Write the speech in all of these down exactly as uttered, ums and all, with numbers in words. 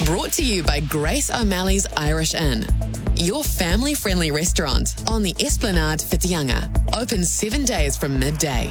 Brought to you by Grace O'Malley's Irish Inn. Your family-friendly restaurant on the Esplanade Whitianga. Open seven days from midday.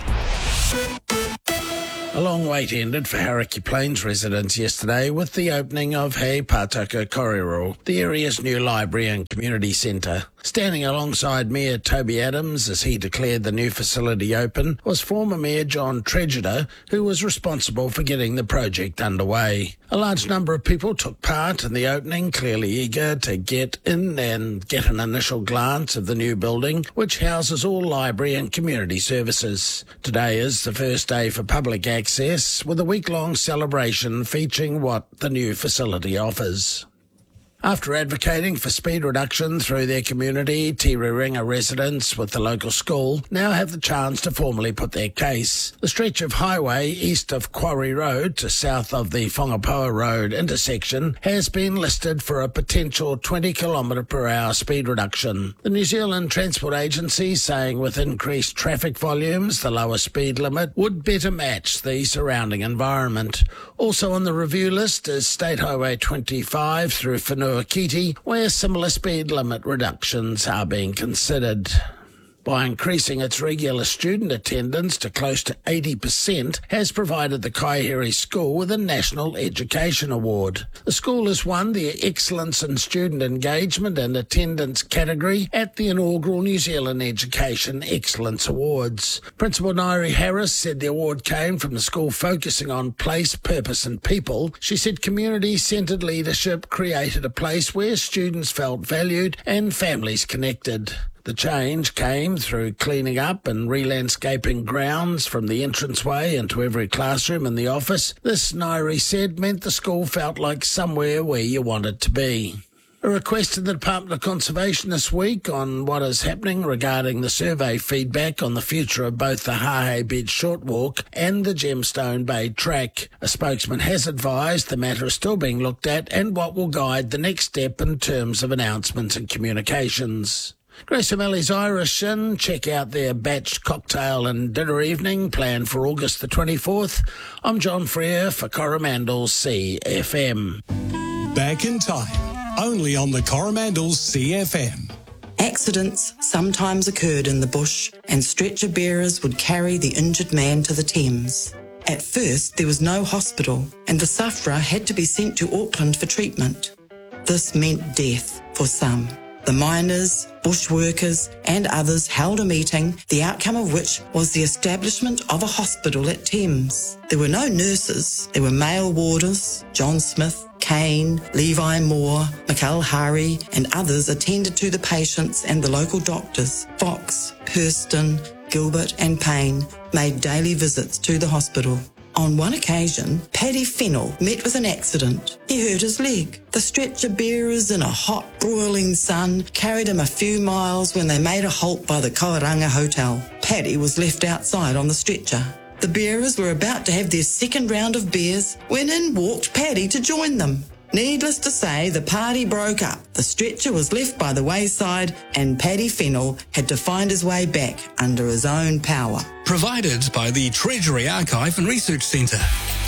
A long wait ended for Hauraki Plains residents yesterday with the opening of He Pātaka Kōrero, the area's new library and community centre. Standing alongside Mayor Toby Adams as he declared the new facility open was former Mayor John Tregeter, who was responsible for getting the project underway. A large number of people took part in the opening, clearly eager to get in and get an initial glance of the new building, which houses all library and community services. Today is the first day for public access, with a week-long celebration featuring what the new facility offers. After advocating for speed reduction through their community, Tiruringa residents with the local school now have the chance to formally put their case. The stretch of highway east of Quarry Road to south of the Whangapoa Road intersection has been listed for a potential twenty kilometre per hour speed reduction. The New Zealand Transport Agency saying with increased traffic volumes, the lower speed limit would better match the surrounding environment. Also on the review list is State Highway twenty-five through Whenua Kiti, where similar speed limit reductions are being considered. By increasing its regular student attendance to close to eighty percent, has provided the Kaiheri School with a National Education Award. The school has won the Excellence in Student Engagement and Attendance category at the inaugural New Zealand Education Excellence Awards. Principal Nairi Harris said the award came from the school focusing on place, purpose and people. She said community-centred leadership created a place where students felt valued and families connected. The change came through cleaning up and re-landscaping grounds from the entranceway into every classroom in the office. This, Nairi said, meant the school felt like somewhere where you wanted to be. A request to the Department of Conservation this week on what is happening regarding the survey feedback on the future of both the Hahei Beach Short Walk and the Gemstone Bay Track. A spokesman has advised the matter is still being looked at and what will guide the next step in terms of announcements and communications. Grace O'Malley's Irish Inn. Check out their batch cocktail and dinner evening planned for August the twenty-fourth. I'm John Freer for Coromandel C F M. Back in time, only on the Coromandel C F M. Accidents sometimes occurred in the bush and stretcher bearers would carry the injured man to the Thames. At first, there was no hospital and the sufferer had to be sent to Auckland for treatment. This meant death for some. The miners, bush workers and others held a meeting, the outcome of which was the establishment of a hospital at Thames. There were no nurses. There were male warders. John Smith, Kane, Levi Moore, Mikhail Hari and others attended to the patients, and the local doctors, Fox, Hurston, Gilbert and Payne, made daily visits to the hospital. On one occasion, Paddy Fennell met with an accident. He hurt his leg. The stretcher bearers in a hot, broiling sun carried him a few miles when they made a halt by the Kauranga Hotel. Paddy was left outside on the stretcher. The bearers were about to have their second round of beers when in walked Paddy to join them. Needless to say, the party broke up. The stretcher was left by the wayside and Paddy Fennell had to find his way back under his own power. Provided by the Treasury Archive and Research Centre.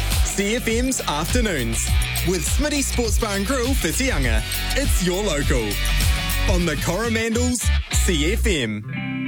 C F M's Afternoons with Smitty Sports Bar and Grill Whitianga. It's your local on the Coromandel's C F M.